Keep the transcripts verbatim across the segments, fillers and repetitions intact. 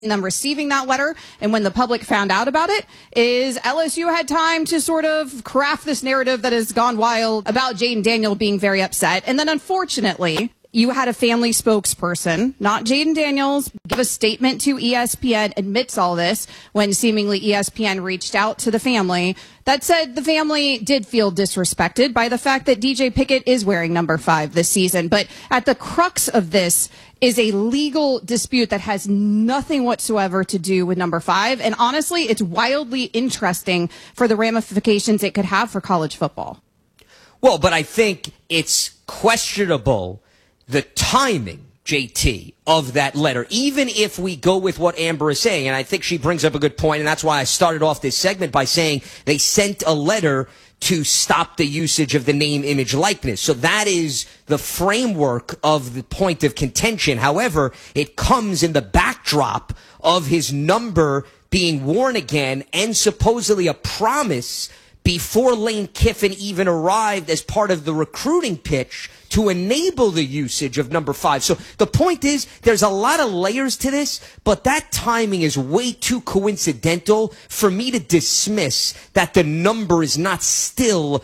them receiving that letter and when the public found out about it is L S U had time to sort of craft this narrative that has gone wild about Jayden Daniels being very upset. And then unfortunately, you had a family spokesperson, not Jayden Daniels, give a statement to E S P N, admits all this when seemingly E S P N reached out to the family that said the family did feel disrespected by the fact that D J Pickett is wearing number five this season. But at the crux of this is a legal dispute that has nothing whatsoever to do with number five. And honestly, it's wildly interesting for the ramifications it could have for college football. Well, but I think it's questionable the timing, J T, of that letter, even if we go with what Amber is saying. And I think she brings up a good point, and that's why I started off this segment by saying they sent a letter to stop the usage of the name, image, likeness. So that is the framework of the point of contention. However, it comes in the backdrop of his number being worn again and supposedly a promise before Lane Kiffin even arrived as part of the recruiting pitch to enable the usage of number five. So the point is, there's a lot of layers to this, but that timing is way too coincidental for me to dismiss that the number is not still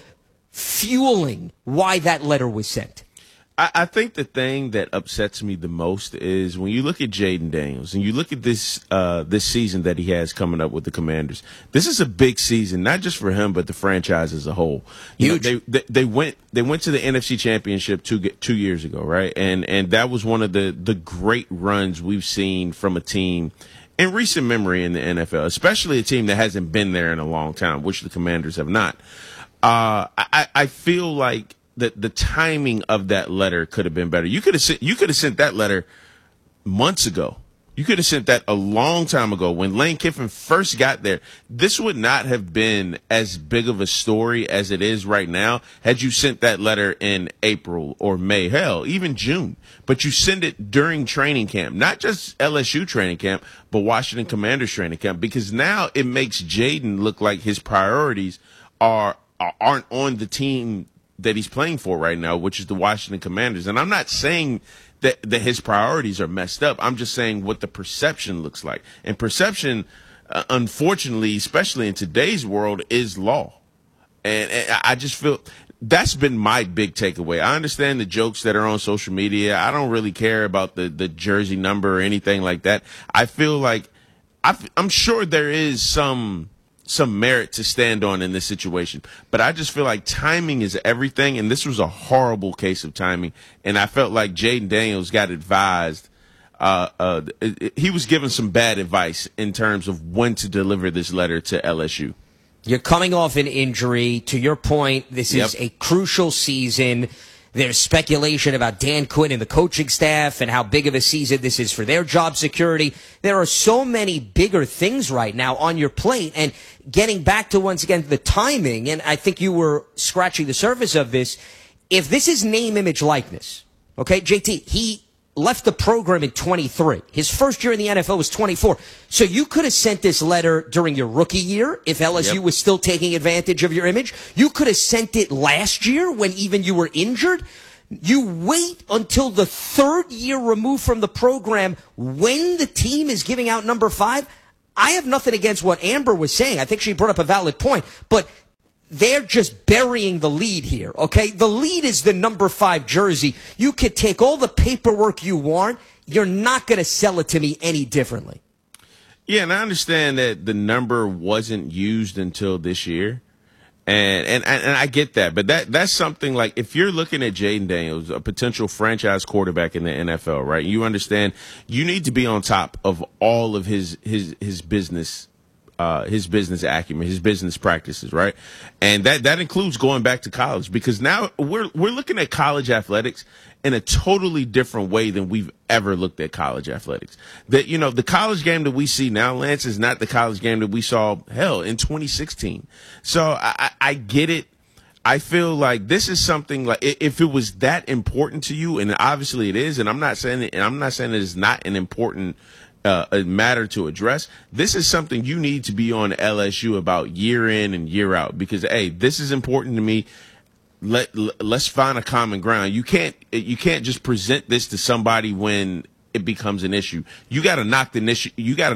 fueling why that letter was sent. I, I think the thing that upsets me the most is when you look at Jayden Daniels and you look at this uh, this season that he has coming up with the Commanders. This is a big season, not just for him, but the franchise as a whole. You Huge. Know, they, they they went they went to the N F C Championship two two years ago, right? And and that was one of the the great runs we've seen from a team in recent memory in the N F L, especially a team that hasn't been there in a long time, which the Commanders have not. Uh, I I feel like The, the timing of that letter could have been better. You could have sent, you could have sent that letter months ago. You could have sent that a long time ago when Lane Kiffin first got there. This would not have been as big of a story as it is right now had you sent that letter in April or May, hell, even June. But you send it during training camp, not just L S U training camp, but Washington Commanders training camp, because now it makes Jayden look like his priorities are, aren't on the team that he's playing for right now, which is the Washington Commanders. And I'm not saying that, that his priorities are messed up. I'm just saying what the perception looks like. And perception, uh, unfortunately, especially in today's world, is law. And, and I just feel that's been my big takeaway. I understand the jokes that are on social media. I don't really care about the, the jersey number or anything like that. I feel like I, I'm sure there is some some merit to stand on in this situation. But I just feel like timing is everything, and this was a horrible case of timing. And I felt like Jayden Daniels got advised. Uh, uh, he was given some bad advice in terms of when to deliver this letter to L S U. You're coming off an injury. To your point, this Yep. is a crucial season. There's speculation about Dan Quinn and the coaching staff and how big of a season this is for their job security. There are so many bigger things right now on your plate. And getting back to, once again, the timing, and I think you were scratching the surface of this, if this is name, image, likeness, okay, J T, he left the program in twenty-three. His first year in the N F L was twenty-four. So you could have sent this letter during your rookie year if L S U Yep. was still taking advantage of your image. You could have sent it last year when even you were injured. You wait until the third year removed from the program when the team is giving out number five. I have nothing against what Amber was saying. I think she brought up a valid point. But they're just burying the lead here, okay? The lead is the number five jersey. You could take all the paperwork you want. You're not going to sell it to me any differently. Yeah, and I understand that the number wasn't used until this year. And and and I get that. But that that's something like if you're looking at Jayden Daniels, a potential franchise quarterback in the N F L, right? You understand you need to be on top of all of his his his business Uh, his business acumen, his business practices, right? And that, that includes going back to college, because now we're, we're looking at college athletics in a totally different way than we've ever looked at college athletics. That, you know, the college game that we see now, Lance, is not the college game that we saw, hell, in twenty sixteen. So I, I get it. I feel like this is something like if it was that important to you, and obviously it is, and I'm not saying it, and I'm not saying it is not an important Uh, a matter to address. This is something you need to be on L S U about year in and year out, because, hey, this is important to me. Let, let's find a common ground. You can't, you can't just present this to somebody when it becomes an issue. You got to knock the issue. You got to